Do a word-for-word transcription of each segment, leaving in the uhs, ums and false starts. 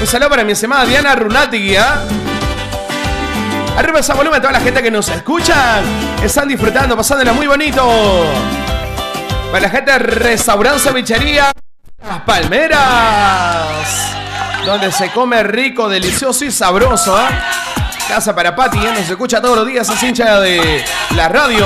Un saludo para mi estimada Diana Runatigui, ¿eh? Arriba ese volumen a toda la gente que nos escucha. Están disfrutando, pasándola muy bonito. Para la gente de Restaurante Cevichería Las Palmeras, donde se come rico, delicioso y sabroso, ¿eh? Casa para Pati, ¿eh? Nos escucha todos los días, es hincha de la radio.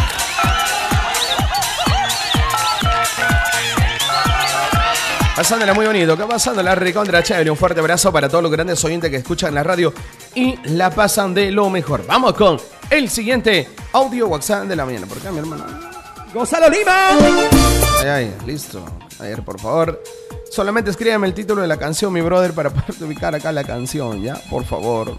Pasándola muy bonito, ¿qué pasándola recontra chévere? Un fuerte abrazo para todos los grandes oyentes que escuchan la radio y la pasan de lo mejor. Vamos con el siguiente audio WhatsApp de la mañana. ¿Por qué, mi hermano? ¡Gonzalo Lima! Ay, ay, listo. A ver, por favor. Solamente escríbeme el título de la canción, mi brother, para poder ubicar acá la canción, ¿ya? Por favor.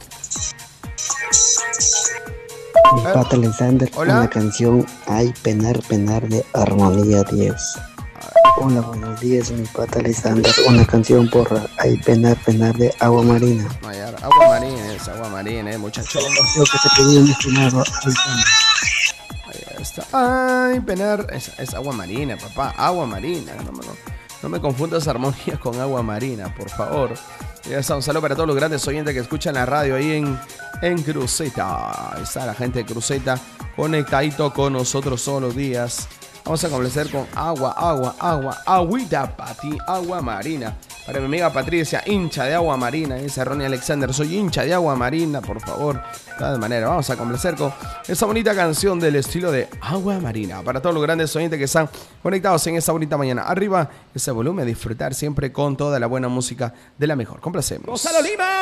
Mi pata Alexander, ¿Hola? Una canción Ay, penar, penar de Armonía diez. Hola, buenos días, mi pata Alexander. Una canción por Ay, penar, penar de Agua Marina. Mayar, agua marina es, agua marina, eh, muchacho. Creo que te pedí un estimado Alexander. Ahí está. Ay, penar, es, es agua marina, papá, agua marina. No, no, no me confundas armonías con agua marina, por favor. Ya está, un saludo para todos los grandes oyentes que escuchan la radio ahí en, en Cruceta. Ahí está la gente de Cruceta conectadito con nosotros todos los días. Vamos a complacer con agua, agua, agua, agüita para ti, agua marina. Para mi amiga Patricia, hincha de agua marina. Dice Ronnie Alexander, soy hincha de agua marina, por favor. De todas maneras, vamos a complacer con esa bonita canción del estilo de agua marina. Para todos los grandes oyentes que están conectados en esa bonita mañana. Arriba ese volumen, disfrutar siempre con toda la buena música de la mejor. Complacemos. ¡Gonzalo Lima!